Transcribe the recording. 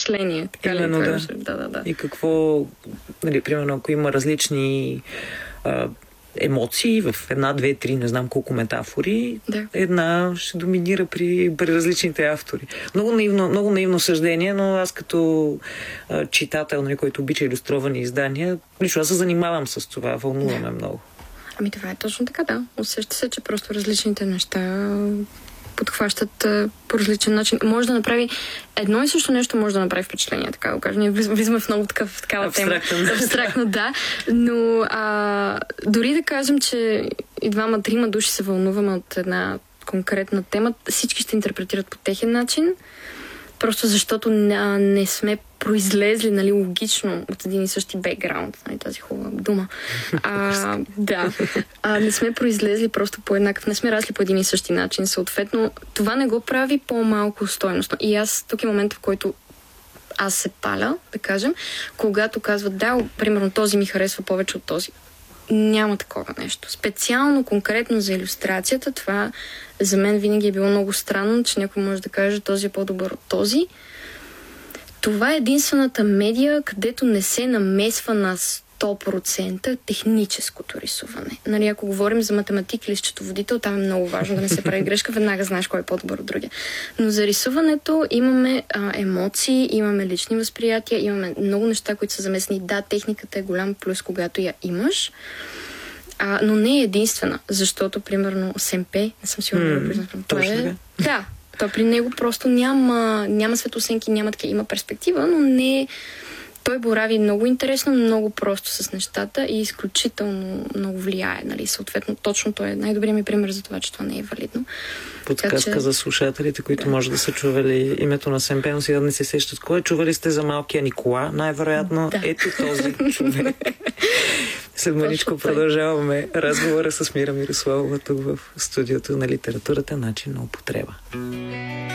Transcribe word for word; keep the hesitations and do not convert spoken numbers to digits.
впечатление. Така Именно, ли? да. Да, да, да. И какво, нали, примерно, ако има различни а, емоции в една, две, три, не знам колко метафори, да. една ще доминира при, при различните автори. Много наивно, много наивно съждение, но аз като а, читател, нали, който обича илюстровани издания, лично аз се занимавам с това, вълнуваме да. много. Ами това е точно така, да. Усеща се, че просто различните неща подхващат а, по различен начин. Може да направи едно и също нещо, може да направи впечатление, така да кажа. Ние влизаме в много такъв, такава Абстрактен. тема. Абстрактно, да. Но а, дори да кажем, че и двама-трима души се вълнуваме от една конкретна тема, всички ще интерпретират по техен начин, просто защото не, не сме произлезли, нали, логично от един и същи бекграунд, нали, тази хубава дума. А, да. А, не сме произлезли просто по еднакъв, не сме расли по един и същи начин. Съответно, това не го прави по-малко стойностно. И аз, тук е момент, в който аз се паля, да кажем, когато казват, да, примерно този ми харесва повече от този. Няма такова нещо. Специално, конкретно за илюстрацията, това за мен винаги е било много странно, че някой може да каже, този е по-добър от този. Това е единствената медия, където не се намесва на сто процента техническото рисуване. Нали, ако говорим за математик или счетоводител, там е много важно да не се прави грешка, веднага знаеш кой е по-добър от другия. Но за рисуването имаме а, емоции, имаме лични възприятия, имаме много неща, които са замесени. Да, техниката е голям плюс, когато я имаш, а, но не е единствена, защото, примерно, Семпе, не съм сигурна да признам. Точно е... Да, то при него просто няма, няма светосенки, няма така, има перспектива, но не. Той борави много интересно, много просто с нещата и изключително много влияе. Нали? Съответно, точно той е най-добрият ми пример за това, че това не е валидно. Подсказка че... за слушателите, които да. може да са чували името на Семпе, но сега да не се сещат кой. Чували сте за малкия Никола? Най-вероятно да. ето този човек. След маничко продължаваме разговора с Мира Мирославова тук в студиото на литературата начин на употреба.